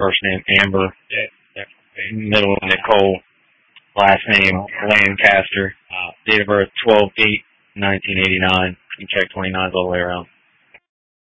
First name Amber. Yeah. Middle Nicole. Last name Lancaster. Date of birth 12/8/1989. You can check 29s all the way around.